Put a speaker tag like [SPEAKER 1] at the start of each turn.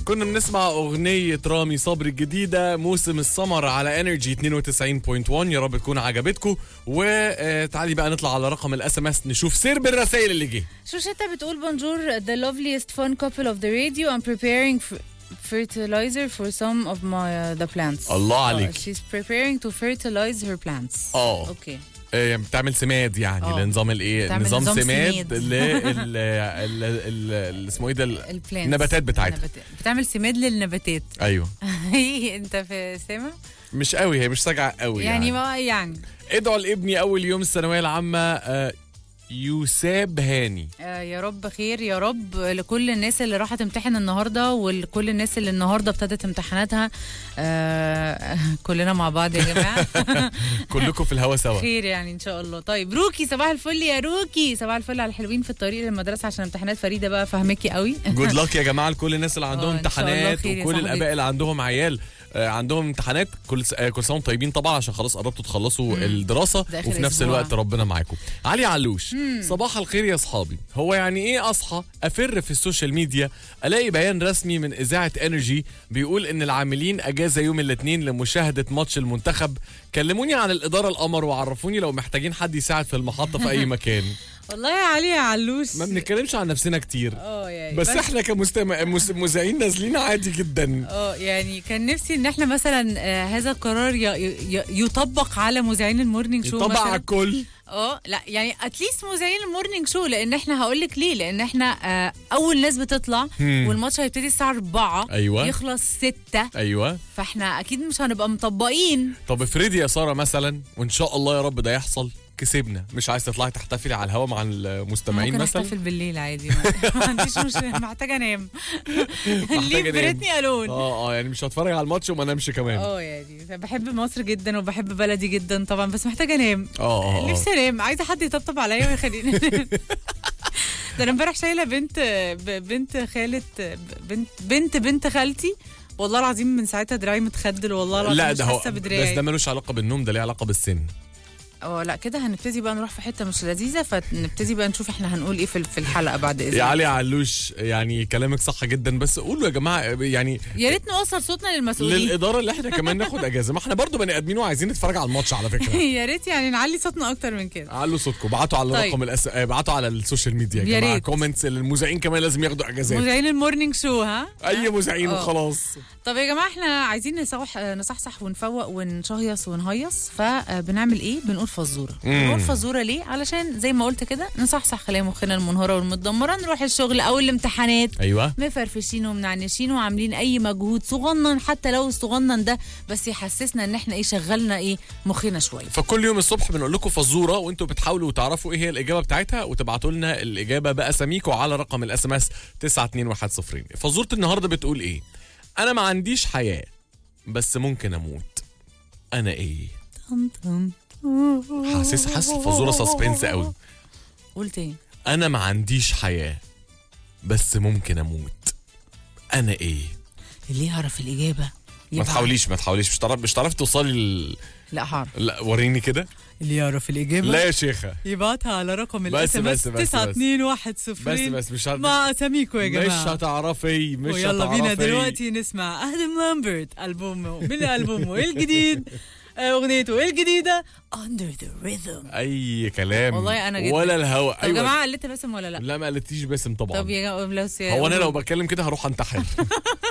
[SPEAKER 1] كنا بنسمع أغنية رامي صبري الجديدة موسم السمر على انرجي 92.1. يا رب تكون عجبتكم. وتعالي بقى نطلع على رقم الاس ام اس نشوف سرب الرسائل اللي جه.
[SPEAKER 2] شوشتا بتقول بونجور the loveliest fun couple of the radio. I'm preparing fertilizer for some of the plants.
[SPEAKER 1] الله عليك.
[SPEAKER 2] She's preparing to fertilize her plants. اوكي.
[SPEAKER 1] بتعمل سماد يعني لنظام الايه؟ نظام سماد اسمه ايه ده؟ النباتات بتاعتها.
[SPEAKER 2] بتعمل سماد للنباتات.
[SPEAKER 1] ايوه.
[SPEAKER 2] انت في سامع؟
[SPEAKER 1] مش قوي، هي مش ساجعه قوي
[SPEAKER 2] يعني ما يعني.
[SPEAKER 1] ادعوا لابني اول يوم الثانويه العامه يساب هاني.
[SPEAKER 2] يا رب خير يا رب لكل الناس اللي راحت تمتحن النهارده ولكل الناس اللي النهارده ابتدت امتحاناتها. كلنا مع بعض يا جماعه.
[SPEAKER 1] كلكم في الهوا سوا
[SPEAKER 2] خير يعني ان شاء الله. طيب روكي صباح الفل يا روكي، صباح الفل على الحلوين في الطريق للمدرسه عشان امتحانات فريده بقى فهمكي قوي.
[SPEAKER 1] جود لك يا جماعه لكل الناس اللي عندهم امتحانات وكل الاباء اللي عندهم عيال عندهم امتحانات. كل سنه طيبين طبعا عشان خلاص قربتوا تخلصوا الدراسه وفي نفس الوقت ربنا معاكم. علي علوش صباح الخير يا اصحابي. هو يعني ايه اصحى افر في السوشيال ميديا الاقي بيان رسمي من اذاعه انرجي بيقول ان العاملين اجازه يوم الاثنين لمشاهده ماتش المنتخب. كلموني عن الاداره القمر وعرفوني لو محتاجين حد يساعد في المحطه في اي مكان.
[SPEAKER 2] والله يا علي يا علوش
[SPEAKER 1] ما بنتكلمش عن نفسنا كتير
[SPEAKER 2] يعني
[SPEAKER 1] بس احنا كمذيعين نازلين عادي جدا.
[SPEAKER 2] يعني كان نفسي ان احنا مثلا هذا القرار يطبق على مذيعين المورنينج شو
[SPEAKER 1] يطبق على الكل.
[SPEAKER 2] لا يعني اتليست مذيعين المورنينج شو، لان احنا هقول لك ليه، لان احنا اول ناس بتطلع والماتش هيبتدي الساعه 4
[SPEAKER 1] أيوة.
[SPEAKER 2] يخلص 6
[SPEAKER 1] ايوه،
[SPEAKER 2] فاحنا اكيد مش هنبقى مطبقين.
[SPEAKER 1] طب افرضي يا ساره مثلا، وان شاء الله يا رب ده يحصل، كسبنا، مش عايز تطلعي تحتفلي على الهوا مع المستمعين
[SPEAKER 2] ممكن
[SPEAKER 1] مثلا؟
[SPEAKER 2] ممكن احتفل بالليل عادي. ما عنديش مشكله، محتاجه انام. ليه بريتني الون.
[SPEAKER 1] يعني مش هتفرج على الماتش وما انامش كمان.
[SPEAKER 2] يعني بحب مصر جدا وبحب بلدي جدا طبعا، بس محتاجه انام. نفسي انام، عايزه حد يطبطب عليا ويخليني. ده انا امبارح شايله بنت خالتي، والله العظيم من ساعتها دراعي متخدل، والله العظيم
[SPEAKER 1] لا
[SPEAKER 2] مش
[SPEAKER 1] ده هو
[SPEAKER 2] حاسه بدراعي.
[SPEAKER 1] بس ده ملوش علاقه بالنوم، ده ليه علاقه بالسن.
[SPEAKER 2] لا كده هنبتدي بقى نروح في حته مش لذيذه، فنبتدي بقى نشوف احنا هنقول ايه في الحلقه بعد اذنك.
[SPEAKER 1] يا علي علوش يعني كلامك صح جدا، بس قولوا يا جماعه يعني
[SPEAKER 2] يا ريت نوصل صوتنا للمسؤولين،
[SPEAKER 1] للاداره اللي احنا كمان ناخد اجازه، ما احنا برضو بني ادمين وعايزين نتفرج على الماتش على فكره.
[SPEAKER 2] يا ريت يعني نعلي صوتنا اكتر من كده.
[SPEAKER 1] علوا صوتكم، ابعتوا على الرقم ابعتوا على السوشيال ميديا يا جماعه كومنتس. المذيعين كمان لازم ياخدوا اجازات،
[SPEAKER 2] مذيعين المورنينج شو.
[SPEAKER 1] اي مذيعين وخلاص.
[SPEAKER 2] طب يا جماعه احنا عايزين نصحصح ونفوق ونشهيص ونهيص، فبنعمل ايه؟ بنقول فزوره. بنقول فزوره ليه؟ علشان زي ما قلت كده نصحصح خلايا مخنا المنهاره والمتدمره، نروح الشغل او الامتحانات
[SPEAKER 1] ايوه
[SPEAKER 2] مفرفشين ومنعنشين وعاملين اي مجهود صغنن، حتى لو الصغنن ده بس يحسسنا ان احنا شغلنا مخنا شويه.
[SPEAKER 1] فكل يوم الصبح بنقول لكم فزوره وانتوا بتحاولوا تعرفوا ايه هي الاجابه بتاعتها، وتبعتوا لنا الاجابه باساميكم على رقم الاس ام اس 92110. فزوره النهارده بتقول ايه؟ انا ما عنديش حياه بس ممكن اموت، انا ايه؟ حاسس الفزوره سسبنس قوي.
[SPEAKER 2] قول تاني.
[SPEAKER 1] انا ما عنديش حياه بس ممكن اموت، انا ايه؟
[SPEAKER 2] اللي يعرف الاجابه
[SPEAKER 1] ما تحاوليش مش تعرف توصلي
[SPEAKER 2] لا حرف.
[SPEAKER 1] لا وريني كده.
[SPEAKER 2] اللي يعرف الإجابة
[SPEAKER 1] لا يا شيخة
[SPEAKER 2] يبعتها على رقم الاس ام اس 92110
[SPEAKER 1] بس مش
[SPEAKER 2] مع اساميكم يا جماعة.
[SPEAKER 1] مش هتعرفي
[SPEAKER 2] ويلا بينا دلوقتي نسمع ادم لامبرت من ألبومه الجديد، اغنيته الجديدة Under the Rhythm.
[SPEAKER 1] اي كلام
[SPEAKER 2] والله انا جدا
[SPEAKER 1] ولا الهوا.
[SPEAKER 2] طب يا جماعة قلت باسم ولا لا؟
[SPEAKER 1] لا ما قلتيش باسم طبعا.
[SPEAKER 2] طب يا جماعة
[SPEAKER 1] هو انا لو بتكلم كده هروح انتحر.